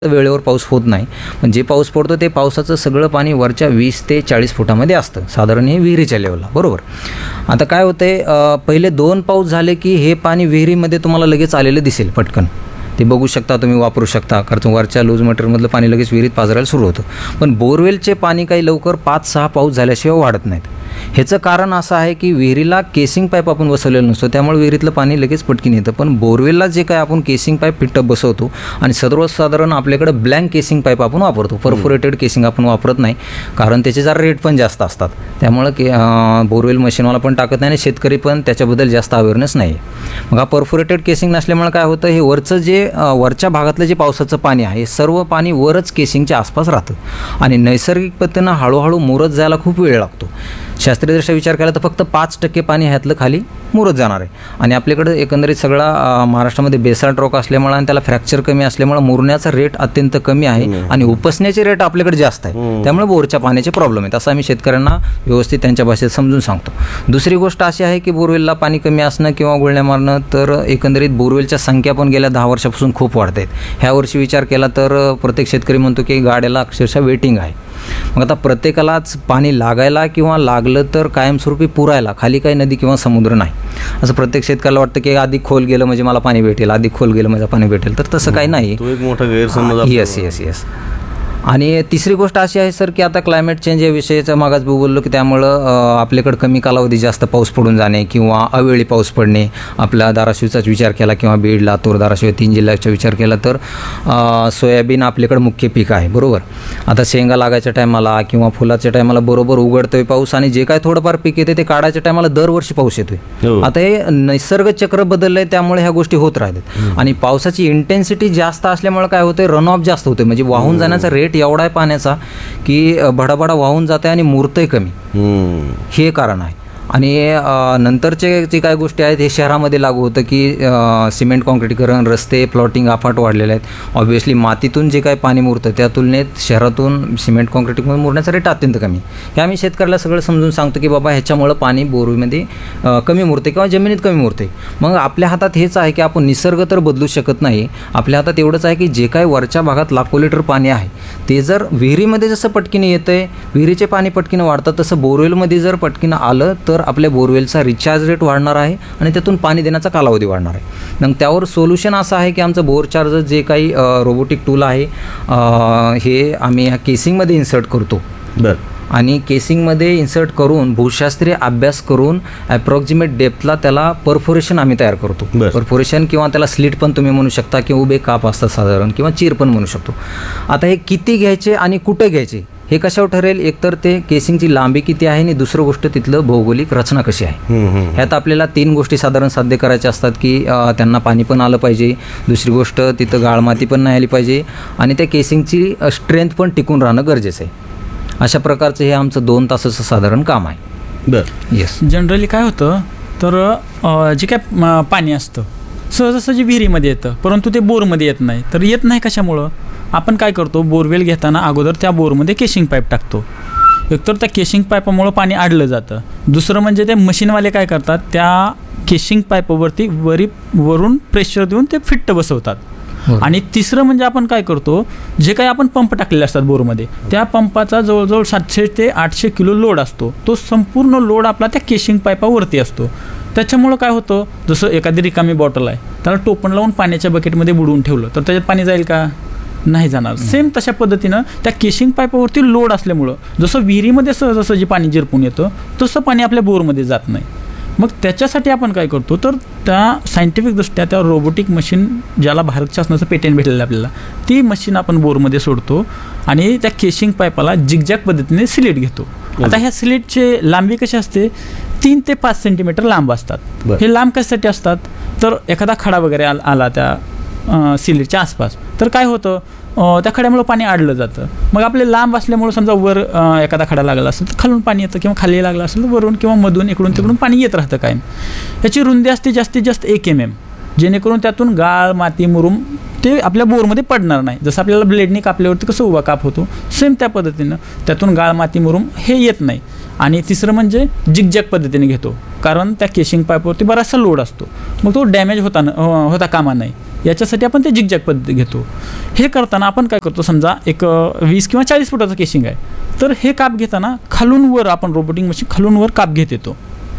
वेळेवर पाऊस होत नाही. पण जे पाऊस पडतो ते पावसाचं सगळं पाणी वरच्या 20 ते 40 फुटामध्ये असतं साधारण, हे विहिरीच्या लेवलला. बरोबर. आता काय होतं आहे, पहिले 2 पाऊस झाले की हे पाणी विहिरीमध्ये तुम्हाला लगेच आलेलं दिसेल पटकन. ते बघू शकता, तुम्ही वापरू शकता, कारण वरच्या लूज मटेरियलमधलं पाणी लगेच विहिरीत पाजरायला सुरू होतं. पण बोरवेलचे पाणी काही लवकर 5-6 पाऊस झाल्याशिवाय वाढत नाहीत. ह्याचं कारण असं आहे की विहिरीला केसिंग पाईप आपण बसवलेलं नसतो, त्यामुळे विहिरीतलं पाणी लगेच पटकीन येतं. पण बोरवेलला जे काय आपण केसिंग पाईप फिटअप बसवतो, आणि सर्वसाधारण आपल्याकडे ब्लँक केसिंग पाईप आपण वापरतो, परफोरेटेड केसिंग आपण वापरत नाही, कारण त्याचे जरा रेट पण जास्त असतात. त्यामुळं बोरवेल मशीनवाला पण टाकत नाही आणि शेतकरी पण त्याच्याबद्दल जास्त अवेअरनेस नाही. मग हा परफोरेटेड केसिंग नसल्यामुळे काय होतं, हे वरचं जे वरच्या भागातलं जे पावसाचं पाणी आहे, हे सर्व पाणी वरच केसिंगच्या आसपास राहतं आणि नैसर्गिक पद्धतीनं हळूहळू मुरत जायला खूप वेळ लागतो. शास्त्रीयदृष्ट्या विचार केला तर फक्त 5% पाणी ह्यातलं खाली मुरत जाणार आहे. आणि आपल्याकडे एकंदरीत सगळा महाराष्ट्रामध्ये बेसाल्ट रॉक असल्यामुळे आणि त्याला फ्रॅक्चर कमी असल्यामुळे मुरण्याचा रेट अत्यंत कमी आहे आणि उपसण्याचे रेट आपल्याकडे जास्त आहे. त्यामुळे बोरच्या पाण्याचे प्रॉब्लेम आहेत, असं आम्ही शेतकऱ्यांना व्यवस्थित त्यांच्या भाषेत समजून सांगतो. दुसरी गोष्ट अशी आहे की बोरवेलला पाणी कमी असणं किंवा गुळण्या मारणं, तर एकंदरीत बोरवेलच्या संख्या पण गेल्या 10 वर्षापासून खूप वाढत आहेत. ह्या वर्षी विचार केला तर प्रत्येक शेतकरी म्हणतो की गाड्याला अक्षरशः वेटिंग आहे. मग आता प्रत्येकालाच पाणी लागायला किंवा लागलं तर कायमस्वरूपी पुरायला खाली काही नदी किंवा समुद्र नाही, असं प्रत्येक शेतकऱ्याला वाटतं की आधी खोल गेलं म्हणजे मला पाणी भेटेल, आधी खोल गेलं म्हणजे पाणी भेटेल, तर तसं काही नाही. तो एक मोठा गैरसमज. येस. आणि तिसरी गोष्ट अशी आहे सर की आता क्लायमेट चेंज या विषयाचं मागास बोललो की त्यामुळं आपल्याकडं कमी कालावधी जास्त पाऊस पडून जाणे किंवा अवेळी पाऊस पडणे. आपला धाराशिवचाच विचार केला किंवा बीड, लातूर, धाराशिव 3 जिल्ह्याचा विचार केला तर सोयाबीन आपल्याकडं मुख्य पीक आहे. बरोबर. आता शेंगा लागायच्या टायमाला किंवा फुलाच्या टायमाला बरोबर उघडतोय पाऊस, आणि जे काय थोडंफार पीक येते ते काढायच्या टायमाला दरवर्षी पाऊस येतोय. आता हे नैसर्ग चक्र बदललं आहे, त्यामुळे ह्या गोष्टी होत राहतात. आणि पावसाची इंटेन्सिटी जास्त असल्यामुळे काय होतं, रन ऑफ जास्त होते, म्हणजे वाहून जाण्याचा रेट एवढा आहे पाण्याचा की भडाभडा वाहून जाते आणि मुरतंय कमी, हे कारण आहे. आणि नंतरचे जे काय गोष्टी आहेत हे शहरामध्ये लागू होतं की सिमेंट काँक्रिटीकरण, रस्ते, प्लॉटिंग अफाट वाढलेले आहेत. ऑब्व्हियसली मातीतून जे काय पाणी मुरतं त्या तुलनेत शहरातून सिमेंट काँक्रिटीकरण मुरण्याचा रेट अत्यंत कमी. हे आम्ही शेतकऱ्याला सगळं समजून सांगतो की बाबा ह्याच्यामुळं पाणी बोरवेलमध्ये कमी मुरते किंवा जमिनीत कमी मुरते. मग आपल्या हातात हेच आहे की आपण निसर्ग तर बदलू शकत नाही, आपल्या हातात एवढंच आहे की जे काय वरच्या भागात लाखो लिटर पाणी आहे ते जर विहिरीमध्ये जसं पटकीनं येतं आहे, विहिरीचे पाणी पटकीनं वाढतं, तसं बोरवेलमध्ये जर पटकीनं आलं तर आपल्या बोरवेलचा रिचार्ज रेट वाढणार आहे आणि त्यातून पाणी देण्याचा कालावधी वाढणार आहे. मग त्यावर सोल्युशन असं आहे की आमचं बोर चार्जर जे काही रोबोटिक टूल आहे हे आम्ही ह्या केसिंगमध्ये इन्सर्ट करतो. आणि केसिंगमध्ये इन्सर्ट करून भूशास्त्रीय अभ्यास करून ॲप्रॉक्सिमेट डेप्थला त्याला परफोरेशन आम्ही तयार करतो. परफोरेशन किंवा त्याला स्लिट पण तुम्ही म्हणू शकता किंवा उभे काप असतात साधारण, किंवा चीर पण म्हणू शकतो. आता हे किती घ्यायचे आणि कुठे घ्यायचे हे कशावर ठरेल, एकतर ते केसिंगची लांबी किती आहे आणि दुसरं गोष्ट तिथलं भौगोलिक रचना कशी आहे. ह्यात आपल्याला 3 गोष्टी साधारण साध्य करायच्या असतात की त्यांना पाणी पण आलं पाहिजे, दुसरी गोष्ट तिथं गाळमाती पण नाही आली पाहिजे, आणि त्या केसिंगची स्ट्रेंथ पण टिकून राहणं गरजेचं आहे. अशा प्रकारचं हे आमचं 2 तासाचं साधारण काम आहे. येस. जनरली काय होतं तर जे काय पाणी असतं सहजासहजी विहिरीमध्ये येतं, परंतु ते बोरमध्ये येत नाही. तर येत नाही कशामुळं, आपण काय करतो, बोरवेल घेताना अगोदर त्या बोरमध्ये केशिंग पाईप टाकतो. एकतर त्या केशिंग पाईपामुळं पाणी अडलं जातं, दुसरं म्हणजे ते मशीनवाले काय करतात, त्या केशिंग पाईपावरती वरून प्रेशर देऊन ते फिट्ट बसवतात. आणि तिसरं म्हणजे आपण काय करतो, जे काही आपण पंप टाकलेले असतात बोरमध्ये, त्या पंपाचा जवळजवळ 700 ते 800 किलो लोड असतो. तो संपूर्ण लोड आपला त्या केशिंग पाईपावरती असतो. त्याच्यामुळं काय होतं, जसं एखादी रिकामी बॉटल आहे त्याला टोपण लावून पाण्याच्या बकेटमध्ये बुडवून ठेवलं तर त्याच्यात पाणी जाईल का, नाही जाणार. सेम तशा पद्धतीनं त्या केशिंग पाईपावरती लोड असल्यामुळं जसं विहिरीमध्ये सहजासहजी पाणी जिरपून येतं तसं पाणी आपल्या बोरमध्ये जात नाही. मग त्याच्यासाठी आपण काय करतो, तर त्या सायंटिफिकदृष्ट्या त्या रोबोटिक मशीन, ज्याला भारत शासनाचं पेटेंट भेटलेलं आपल्याला, ती मशीन आपण बोरमध्ये सोडतो आणि त्या केशिंग पाईपाला जिगजॅग पद्धतीने स्लिट घेतो. आता ह्या स्लिटचे लांबी कशी असते, 3 ते 5 सेंटीमीटर लांब असतात. हे लांब कशासाठी असतात, तर एखादा खडा वगैरे आला त्या स्लिटच्या आसपास तर काय होतं, त्या खड्यामुळं पाणी अडलं जातं. मग आपले लांब असल्यामुळं समजा वर एखादा खडा लागला असेल तर खालून पाणी येतं, किंवा खाली लागला असेल तर वरून किंवा मधून इकडून तिकडून पाणी येत राहतं कायम. याची रुंदी असते जास्तीत जास्त 1 mm, जेणेकरून त्यातून गाळ माती मुरुम ते आपल्या बोरमध्ये पडणार नाही. जसं आपल्याला ब्लेडने कापल्यावरती कसं उभा काप होतो, सेम त्या पद्धतीनं त्यातून गाळ माती मुरूम हे येत नाही. आणि तिसरं म्हणजे जिगजॅग पद्धतीने घेतो, कारण त्या केशिंग पाईपवरती बराचसा लोड असतो, मग तो डॅमेज होता कामा नाही. याच्यासाठी आपण ते जिगजॅग पद्धती घेतो. हे करताना आपण काय करतो, समजा एक 20 किंवा 40 फुटाचं केशिंग आहे, तर हे काप घेताना खालून वर आपण रोबोटिक मशीन खालून वर काप घेत येतो.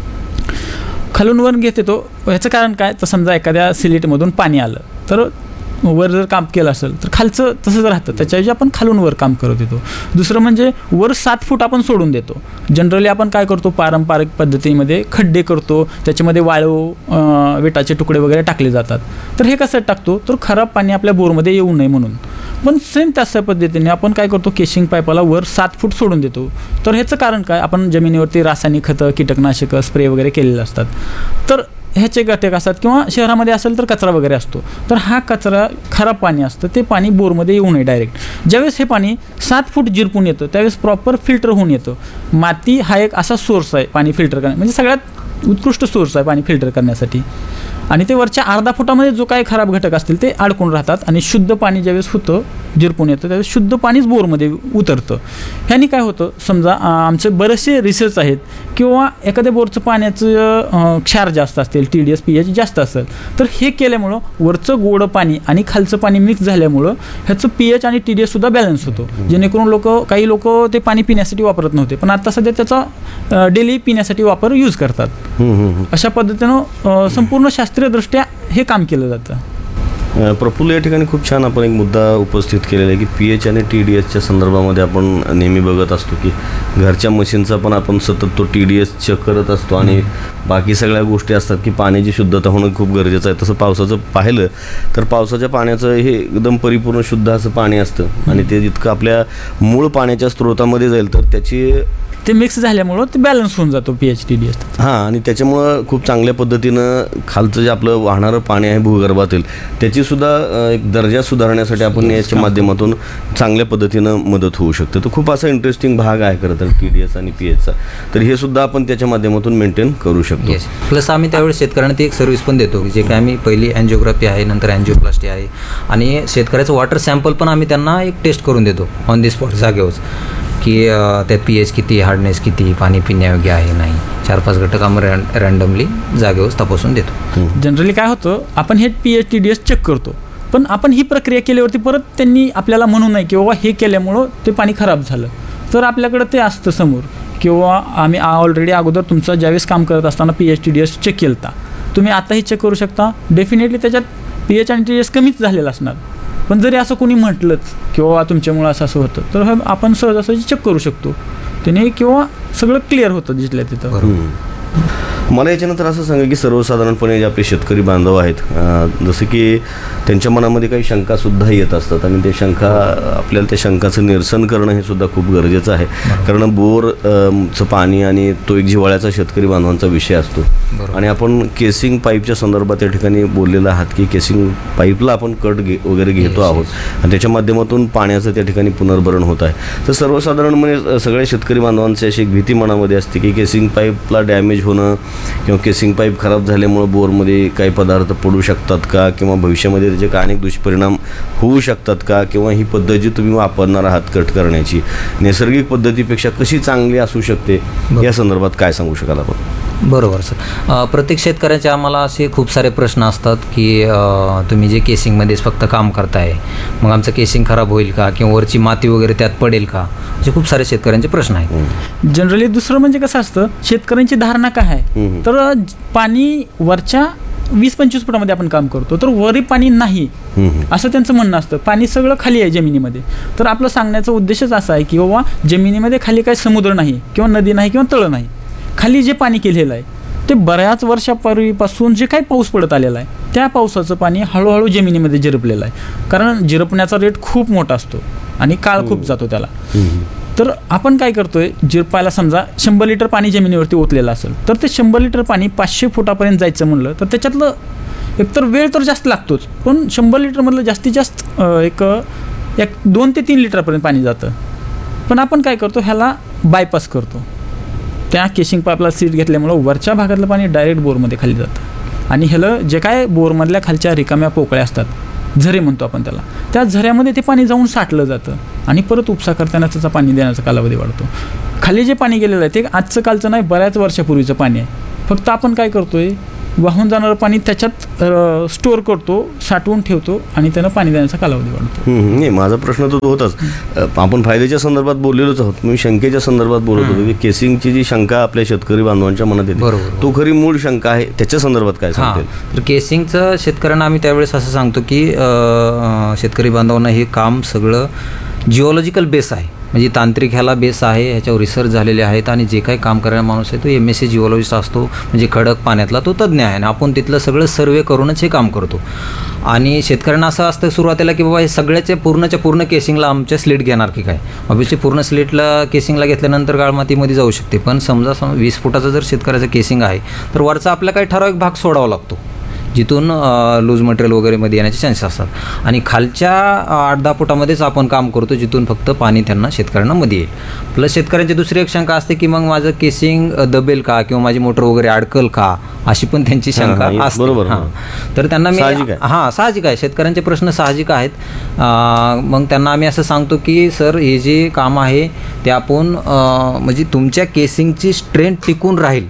खालून वर घेत येतो ह्याचं कारण काय, तर समजा एखाद्या सिलेटमधून पाणी आलं तर वर जर काम केलं असेल तर खालचं तसंच राहतं, त्याच्याऐवजी आपण खालून वर काम करत येतो. दुसरं म्हणजे वर 7 फूट आपण सोडून देतो. जनरली आपण काय करतो, पारंपरिक पद्धतीमध्ये खड्डे करतो, त्याच्यामध्ये वाळू विटाचे तुकडे वगैरे टाकले जातात. तर हे कसं टाकतो, तर खराब पाणी आपल्या बोरमध्ये येऊ नये म्हणून. पण सेम त्याच पद्धतीने आपण काय करतो, केशिंग पाईपाला वर 7 फूट सोडून देतो. तर ह्याचं कारण काय, आपण जमिनीवरती रासायनिक खतं, कीटकनाशकं स्प्रे वगैरे केलेले असतात, तर ह्याचे घटक असतात, किंवा शहरामध्ये असेल तर कचरा वगैरे असतो. तर हा कचरा खराब पाणी असतं, ते पाणी बोरमध्ये येऊ नये डायरेक्ट. ज्यावेळेस हे पाणी 7 फूट जिरपून येतं त्यावेळेस प्रॉपर फिल्टर होऊन येतं. माती हा एक असा सोर्स आहे पाणी फिल्टर करण्या, म्हणजे सगळ्यात उत्कृष्ट सोर्स आहे पाणी फिल्टर करण्यासाठी. आणि ते वरच्या अर्धा फुटामध्ये जो काही खराब घटक असतील ते अडकून राहतात, आणि शुद्ध पाणी ज्यावेळेस होतं जिरपून येतं त्यावेळेस शुद्ध पाणीच बोरमध्ये उतरतं. ह्यानी काय होतं, समजा आमचे बरेचसे रिसर्च आहेत, किंवा एखाद्या बोरचं पाण्याचं क्षार जास्त असतील, TDS pH जास्त असेल, तर हे केल्यामुळं वरचं गोडं पाणी आणि खालचं पाणी मिक्स झाल्यामुळं ह्याचं pH आणि TDS सुद्धा बॅलन्स होतो. जेणेकरून काही लोक ते पाणी पिण्यासाठी वापरत नव्हते, पण आता सध्या त्याचा डेली पिण्यासाठी वापर यूज करतात. अशा पद्धतीनं संपूर्ण शास्त्रीयदृष्ट्या हे काम केलं जातं. प्रफुल्ल, या ठिकाणी खूप छान आपण एक मुद्दा उपस्थित केलेला आहे की pH आणि TDSच्या संदर्भामध्ये आपण नेहमी बघत असतो की घरच्या मशीनचा पण आपण सतत तो TDS चेक करत असतो, आणि बाकी सगळ्या गोष्टी असतात की पाण्याची शुद्धता होणं खूप गरजेचं आहे. तसं पावसाचं पाहिलं तर पावसाच्या पाण्याचं हे एकदम परिपूर्ण शुद्ध असं पाणी असतं, आणि ते जितकं आपल्या मूळ पाण्याच्या स्रोतामध्ये जाईल तर त्याची ते मिक्स झाल्यामुळं ते बॅलन्स होऊन जातो pH TDS. हां, आणि त्याच्यामुळं खूप चांगल्या पद्धतीनं खालचं जे आपलं वाहणारं पाणी आहे भूगर्भातील त्याचीसुद्धा एक दर्जा सुधारण्यासाठी आपण याच्या माध्यमातून चांगल्या पद्धतीनं मदत होऊ शकते. तर खूप असा इंटरेस्टिंग भाग आहे खरं तर TDS आणि pHचा. तर हे सुद्धा आपण त्याच्या माध्यमातून मेंटेन करू शकतो. प्लस आम्ही त्यावेळेस शेतकऱ्यांना ती एक सर्व्हिस पण देतो, जे काय आम्ही पहिली अँजिओग्राफी आहे, नंतर अँजिओप्लास्टी आहे, आणि शेतकऱ्याचं वॉटर सॅम्पल पण आम्ही त्यांना एक टेस्ट करून देतो ऑन दी स्पॉट जागेवर, की त्यात pH किती, हार्डनेस किती, पाणी पिण्यायोग्य आहे नाही, 4-5 घटक आम्ही रँडमली जागेवर तपासून देतो. जनरली काय होतं, आपण हे pH TDS चेक करतो, पण आपण ही प्रक्रिया केल्यावरती परत त्यांनी आपल्याला म्हणू नये की बाबा हे केल्यामुळं ते पाणी खराब झालं, तर आपल्याकडं ते असतं समोर, किंवा आम्ही ऑलरेडी अगोदर तुमचं ज्यावेळेस काम करत असताना pH TDS चेक केलं होता, तुम्ही आताही चेक करू शकता. डेफिनेटली त्याच्यात pH आणि TDS कमीच झालेला असणार, पण जरी असं कोणी म्हटलंच किंवा तुमच्यामुळं असं होतं, तर आपण सहजासहजी चेक करू शकतो त्याने, किंवा सगळं क्लिअर होतं जिथल्या तिथं. मला याच्यानंतर असं सांगा की सर्वसाधारणपणे जे आपले शेतकरी बांधव आहेत, जसं की त्यांच्या मनामध्ये काही शंकासुद्धा येत असतात, आणि ते आपल्याला त्या शंकाचं निरसन करणं हे सुद्धा खूप गरजेचं आहे. कारण बोरचं पाणी आणि तो एक जिव्हाळ्याचा शेतकरी बांधवांचा विषय असतो. आणि आपण केसिंग पाईपच्या संदर्भात त्या ठिकाणी बोललेलं आहात की केसिंग पाईपला आपण कट वगैरे घेतो आहोत, आणि त्याच्या माध्यमातून पाण्याचं त्या ठिकाणी पुनर्भरण होत आहे. तर सर्वसाधारणपणे सगळ्या शेतकरी बांधवांची अशी एक भीती मनामध्ये असते की केसिंग पाईपला डॅमेज होणं किंवा केसिंग पाईप खराब झाल्यामुळं बोरमध्ये काही पदार्थ पडू शकतात का, किंवा भविष्यामध्ये त्याचे काय अनेक दुष्परिणाम होऊ शकतात का, किंवा ही पद्धत जी तुम्ही वापरणार आहात कट करण्याची नैसर्गिक पद्धतीपेक्षा कशी चांगली असू शकते, या संदर्भात काय सांगू शकाल आपण? बरोबर सर. प्रत्येक शेतकऱ्याचे आम्हाला असे खूप सारे प्रश्न असतात की तुम्ही जे केसिंगमध्येच फक्त काम करताय, मग आमचं केसिंग खराब होईल का, किंवा वरची माती वगैरे त्यात पडेल का, असे खूप सारे शेतकऱ्यांचे प्रश्न आहेत. जनरली दुसरं म्हणजे कसं असतं, शेतकऱ्यांची धारणा काय आहे, तर पाणी वरच्या 20-25 फुटामध्ये आपण काम करतो, तर वरी पाणी नाही असं त्यांचं म्हणणं असतं. पाणी सगळं खाली आहे जमिनीमध्ये. तर आपलं सांगण्याचा उद्देशच असा आहे की बाबा जमिनीमध्ये खाली काही समुद्र नाही, किंवा नदी नाही, किंवा तळं नाही, खाली जे पाणी केलेलं आहे ते बऱ्याच वर्षापूर्वीपासून जे काही पाऊस पडत आलेला आहे त्या पावसाचं पाणी हळूहळू जमिनीमध्ये झिरपलेलं आहे. कारण झिरपण्याचा रेट खूप मोठा असतो आणि काळ खूप जातो त्याला. तर आपण काय करतोय, झिरपायला समजा 100 लिटर पाणी जमिनीवरती ओतलेलं असेल, तर ते 100 लिटर पाणी 500 फुटापर्यंत जायचं म्हणलं तर त्याच्यातलं एकतर वेळ तर जास्त लागतोच, पण 100 लिटरमधलं जास्तीत जास्त एक 2 ते 3 लिटरपर्यंत पाणी जातं. पण आपण काय करतो, ह्याला बायपास करतो. त्या केशिंग पाईपला सीट घेतल्यामुळं वरच्या भागातलं पाणी डायरेक्ट बोरमध्ये खाली जातं, आणि ह्याला जे काय बोरमधल्या खालच्या रिकाम्या पोकळ्या असतात झरे म्हणतो आपण त्याला, त्या झऱ्यामध्ये ते पाणी जाऊन साठलं जातं आणि परत उपसा करताना त्याचा पाणी देण्याचा कालावधी वाढतो. खाली जे पाणी गेलेलं आहे ते आजचं कालचं नाही, बऱ्याच वर्षापूर्वीचं पाणी आहे. फक्त आपण काय करतोय, वाहून जाणारं पाणी त्याच्यात स्टोअर करतो, साठवून ठेवतो आणि त्यानं पाणी देण्याचा कालावधी वाढतो. नाही, माझा प्रश्न तो होताच. आपण फायद्याच्या संदर्भात बोललेलोच आहोत, मी शंकेच्या संदर्भात बोलत होतो की केसिंगची जी शंका आपल्या शेतकरी बांधवांच्या मनात येते, बरोबर. तो खरी मूळ शंका आहे, त्याच्या संदर्भात काय सांगतील? तर केसिंगचं शेतकऱ्यांना आम्ही त्यावेळेस असं सांगतो की शेतकरी बांधवांना हे काम सगळं जिओलॉजिकल बेस आहे, म्हणजे तांत्रिक ह्याला बेस आहे, ह्याच्यावर रिसर्च झालेले आहेत आणि जे काही काम करणारा माणूस आहे तो MSc जिओलॉजिस्ट असतो, म्हणजे खडक पाण्यातला तो तज्ज्ञ आहे आणि आपण तिथलं सगळं सर्वे करूनच हे काम करतो. आणि शेतकऱ्यांना असं असतं सुरुवातीला की बाबा हे सगळ्याच्या पूर्ण केसिंगला आमच्या स्लीट घेणार की काय. ऑब्व्हियसली पूर्ण स्लीटला केसिंगला घेतल्यानंतर गाळमातीमध्ये जाऊ शकते, पण समजा 20 फुटाचं जर शेतकऱ्याचं केसिंग आहे तर वरचा आपला काही ठराविक भाग सोडावा लागतो जिथून लूज मटेरियल वगैरेमध्ये येण्याचे चान्सेस असतात आणि खालच्या 8-10 फुटामध्येच आपण काम करतो जिथून फक्त पाणी त्यांना शेतकऱ्यांना मध्ये येईल. प्लस शेतकऱ्यांची दुसरी एक शंका असते की मग माझं केसिंग दबेल का किंवा माझी मोटर वगैरे अडकल का, अशी पण त्यांची शंका असते. बरोबर. तर त्यांना मी साहजिक आहे, शेतकऱ्यांचे प्रश्न साहजिक आहेत. मग त्यांना आम्ही असं सांगतो की सर हे जे काम आहे ते आपण म्हणजे तुमच्या केसिंगची स्ट्रेंथ टिकून राहील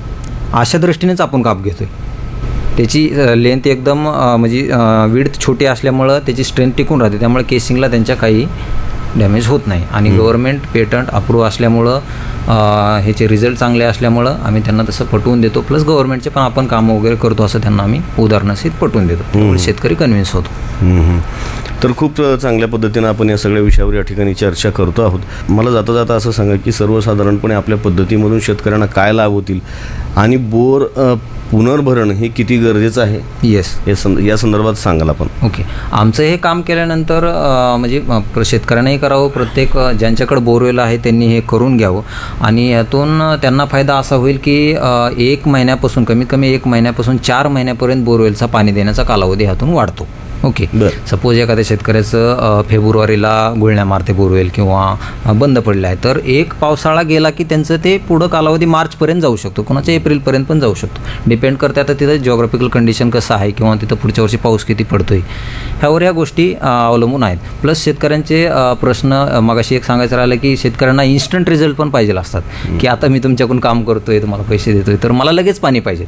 अशा दृष्टीनेच आपण काम घेतोय. त्याची लेंथ एकदम म्हणजे विड्थ छोटी असल्यामुळं त्याची स्ट्रेंथ टिकून राहते, त्यामुळे केसिंगला त्यांच्या काही डॅमेज होत नाही आणि गव्हर्नमेंट पेटंट अप्रूव्ह असल्यामुळं ह्याचे रिझल्ट चांगले असल्यामुळं आम्ही त्यांना तसं पटवून देतो. प्लस गव्हर्नमेंटचे पण आपण कामं वगैरे करतो असं त्यांना आम्ही उदाहरणासहित पटवून देतो, त्यामुळे शेतकरी कन्व्हिन्स होतो. तर खूप चांगल्या पद्धतीनं आपण या सगळ्या विषयावर या ठिकाणी चर्चा करतो आहोत. मला जाता जाता असं सांगा की सर्वसाधारणपणे आपल्या पद्धतीमधून शेतकऱ्यांना काय लाभ होतील आणि बोर पुनर्भरण हे किती गरजेचं आहे या संदर्भात सांगाल आपण. ओके, आमचं हे काम केल्यानंतर म्हणजे शेतकऱ्यांनाही करावं, प्रत्येक ज्यांच्याकडे बोरवेल आहे त्यांनी हे करून घ्यावं आणि यातून त्यांना फायदा असा होईल की 1 महिन्यापासून कमीत कमी 1 महिन्यापासून 4 महिन्यापर्यंत बोरवेलचा पाणी देण्याचा कालावधी ह्यातून वाढतो. ओके, सपोज एखाद्या शेतकऱ्याचं फेब्रुवारीला गुळण्या मारते बोरवेल किंवा बंद पडलं आहे, तर एक पावसाळा गेला की त्यांचं ते पुढं कालावधी मार्चपर्यंत जाऊ शकतो, कोणाच्या एप्रिलपर्यंत पण जाऊ शकतो. डिपेंड करते आता तिथं जिओग्राफिकल कंडिशन कसं आहे किंवा तिथं पुढच्या वर्षी पाऊस किती पडतोय ह्यावर ह्या गोष्टी अवलंबून आहेत. प्लस शेतकऱ्यांचे प्रश्न मगाशी एक सांगायचं राहिलं की शेतकऱ्यांना इन्स्टंट रिझल्ट पण पाहिजे असतात की आता मी तुमच्याकडून काम करतोय, तुम्हाला पैसे देतोय, तर मला लगेच पाणी पाहिजे.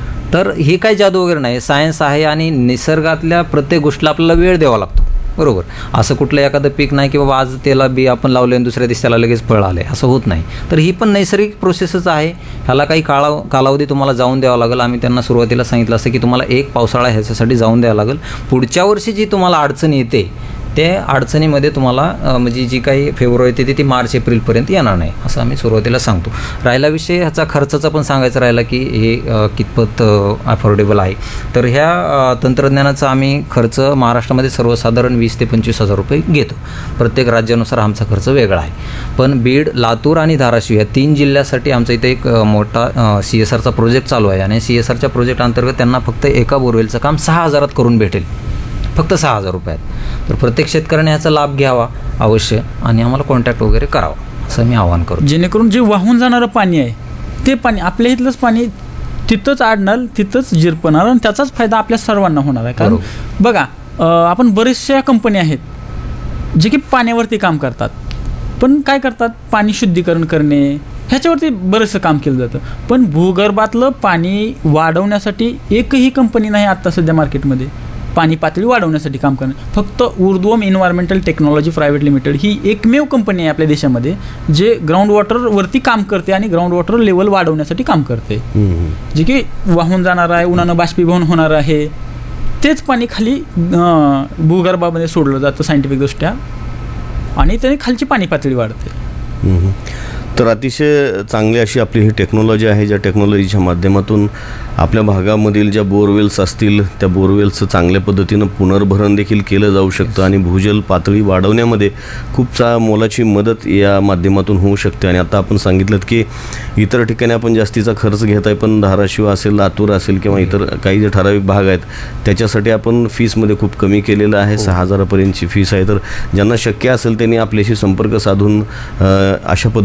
तर हे काही जादू वगैरे नाही, सायन्स आहे आणि निसर्गातल्या प्रत्येक गोष्टीला आपल्याला वेळ द्यावा लागतो. बरोबर, असं कुठलं एखादं पीक नाही की बाबा आज त्याला बी आपण लावले आणि दुसऱ्या दिवशी त्याला लगेच फळ आले, असं होत नाही. तर ही पण नैसर्गिक प्रोसेसच आहे, ह्याला काही कालावधी तुम्हाला जाऊन द्यावा लागेल. आम्ही त्यांना सुरुवातीला सांगितलं असतं की तुम्हाला 1 पावसाळा ह्याच्यासाठी जाऊन द्यावा लागेल. पुढच्या वर्षी जी तुम्हाला अडचण येते त्या अडचणीमध्ये तुम्हाला म्हणजे जी काही फेब्रुवारी येते ती मार्च एप्रिलपर्यंत येणार नाही, असं आम्ही सुरुवातीला सांगतो. राहिला विषय ह्याचा खर्चाचा पण सांगायचा राहिला की हे कितपत अफोर्डेबल आहे. तर ह्या तंत्रज्ञानाचा आम्ही खर्च महाराष्ट्रामध्ये सर्वसाधारण 20,000 ते 25,000 रुपये घेतो. प्रत्येक राज्यानुसार आमचा खर्च वेगळा आहे. पण बीड, लातूर आणि धाराशिव या 3 जिल्ह्यासाठी आमचा इथे एक मोठा CSRचा प्रोजेक्ट चालू आहे आणि CSRच्या प्रोजेक्ट अंतर्गत त्यांना फक्त एका बोरवेलचं काम 6,000 करून भेटेल, फक्त 6,000 रुपयात. तर प्रत्येक शेतकऱ्याने ह्याचा लाभ घ्यावा अवश्य आणि आम्हाला कॉन्टॅक्ट वगैरे करावा असं मी आवाहन करतो. जेणेकरून जे वाहून जाणारं पाणी आहे ते पाणी आपल्या इथलंच पाणी तिथंच अडणार, तिथंच जिरपणार आणि त्याचाच फायदा आपल्या सर्वांना होणार आहे. कारण बघा आपण बरेचशा कंपन्या आहेत जे की पाण्यावरती काम करतात, पण काय करतात, पाणी शुद्धीकरण करणे ह्याच्यावरती बरंचसं काम केलं जातं. पण भूगर्भातलं पाणी वाढवण्यासाठी एकही कंपनी नाही आत्ता सध्या मार्केटमध्ये पाणी पातळी वाढवण्यासाठी काम करणं. फक्त ऊर्ध्वम एन्व्हायरमेंटल टेक्नॉलॉजी प्रायव्हेट लिमिटेड ही एकमेव कंपनी आहे आपल्या देशामध्ये जे ग्राउंड वॉटरवरती काम करते आणि ग्राउंड वॉटर लेवल वाढवण्यासाठी काम करते. जे की वाहून जाणार आहे, उन्हानं बाष्पीभवन होणार आहे, तेच पाणी खाली भूगर्भामध्ये सोडलं जातं सायंटिफिकदृष्ट्या आणि त्याने खालची पाणी पातळी वाढते. तर अतिशय चांगली अशी आपली ही टेक्नॉलॉजी आहे, ज्या टेक्नॉलॉजीच्या माध्यमातून आपल्या भागामधील ज्या बोरवेल्स असतील त्या बोरवेल्सचं चांगल्या पद्धतीनं पुनर्भरण देखील केलं जाऊ शकतं आणि भूजल पातळी वाढवण्यामध्ये खूप मोलाची मदत या माध्यमातून होऊ शकते. आणि आता आपण सांगितलं की इतर ठिकाणी आपण जास्तीचा खर्च घेत आहे, पण धाराशिव असेल, लातूर असेल किंवा इतर काही जे ठराविक भाग आहेत त्याच्यासाठी आपण फीसमध्ये खूप कमी केलेलं आहे. 6,000पर्यंतची फीस आहे. तर ज्यांना शक्य असेल त्यांनी आपल्याशी संपर्क साधून अशा पद्धतीचं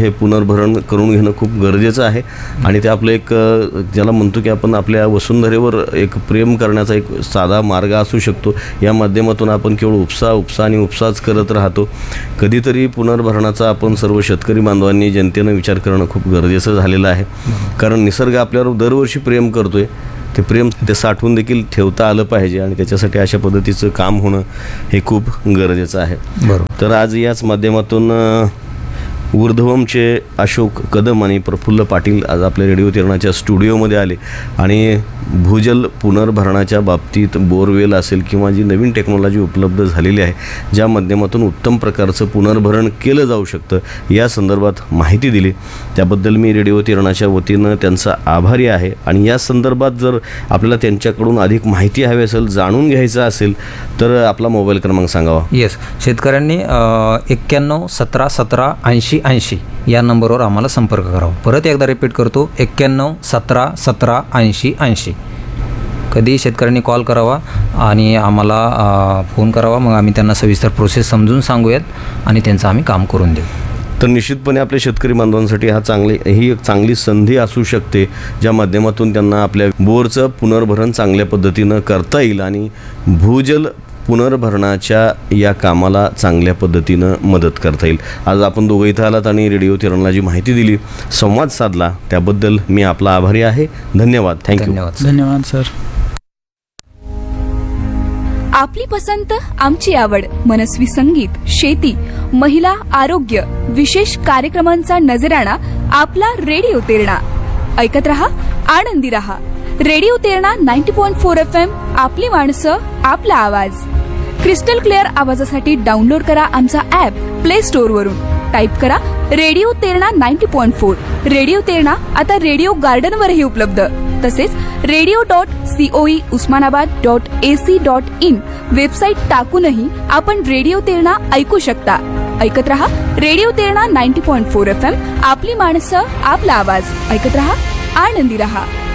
हे पुनर्भरण करून घेणं खूप गरजेचं आहे. आणि ते आपलं एक ज्याला म्हणतो की आपण आपल्या वसुंधरेवर एक प्रेम करण्याचा एक साधा मार्ग असू शकतो. या माध्यमातून आपण केवळ उपसा आणि उपसाच करत राहतो. कधीतरी पुनर्भरणाचा आपण सर्व शेतकरी बांधवांनी जनतेनं विचार करणं खूप गरजेचं झालेलं आहे. कारण निसर्ग आपल्यावर दरवर्षी प्रेम करतोय. ते प्रेम ते साठवून देखील ठेवता आलं पाहिजे आणि त्याच्यासाठी अशा पद्धतीचं काम होणं हे खूप गरजेचं आहे. बरोबर. तर आज याच माध्यमातून ऊर्ध्वमचे अशोक कदम आणि प्रफुल्ल पाटील आज आपल्या रेडिओ तिरणाच्या स्टुडिओमध्ये आले आणि भूजल पुनर्भरणाच्या बाबतीत बोरवेल असेल किंवा जी नवीन टेक्नॉलॉजी उपलब्ध झालेली आहे ज्या माध्यमातून उत्तम प्रकारचं पुनर्भरण केलं जाऊ शकतं या संदर्भात माहिती दिली. त्याबद्दल मी रेडिओ तिरणाच्या वतीनं त्यांचा आभारी आहे. आणि या संदर्भात जर आपल्याला त्यांच्याकडून अधिक माहिती हवी असेल, जाणून घ्यायचं असेल तर आपला मोबाईल क्रमांक सांगावा. येस, शेतकऱ्यांनी 91 17 17 80 80 या नंबरवर आम्हाला संपर्क करावा. परत एकदा रिपीट करतो, 91 17 17 80 80. कधी शेतकऱ्यांनी कॉल करावा आणि आम्हाला फोन करावा. मग आम्ही त्यांना सविस्तर प्रोसेस समजून सांगूयात आणि त्यांचं आम्ही काम करून देऊ. तर निश्चितपणे आपल्या शेतकरी बांधवांसाठी ही एक चांगली संधी असू शकते ज्या माध्यमातून त्यांना आपल्या बोरचं पुनर्भरण चांगल्या पद्धतीनं करता येईल आणि भूजल पुनर्भरणाच्या या कामाला चांगल्या पद्धतीनं मदत करता येईल. आज आपण दोघं इथं आलात आणि रेडिओ तिरणला जी माहिती दिली, संवाद साधला, त्याबद्दल मी आपला आभारी आहे. धन्यवाद. थँक्यू. धन्यवाद सर. आपली पसंत, आमची आवड, मनस्वी संगीत, शेती, महिला, आरोग्य, विशेष कार्यक्रमांचा नजराणा आपला रेडिओ तेरणा. ऐकत रहा, आनंदी रहा. Radio Terna 90.4 FM. आपली माणसं, आपला आवाज. क्रिस्टल क्लिअर आवाजासाठी डाउनलोड करा आमचा ॲप प्ले स्टोअरवरून. टाईप करा रेडिओ तेरणा 90.4. रेडिओ तेरणा आता रेडिओ गार्डनवरही उपलब्ध. तसेच radio.coe usmanabad.ac.in वेबसाईट टाकूनही आपण रेडिओ तेरणा ऐकू शकता. ऐकत रहा रेडिओ तेरणा 90.4 FM. आपली माणसं, आपला आवाज. ऐकत रहा, आनंदी रहा.